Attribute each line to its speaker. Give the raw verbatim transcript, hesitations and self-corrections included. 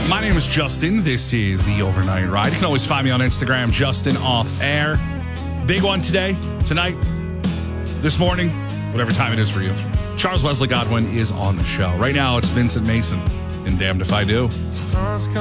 Speaker 1: My name is Justin. This is the Overnight Ride. You can always find me on Instagram, Justin Off Air. Big one today, tonight, this morning, whatever time it is for you. Charles Wesley Godwin is on the show. Right now, it's Vincent Mason in Damned If I Do.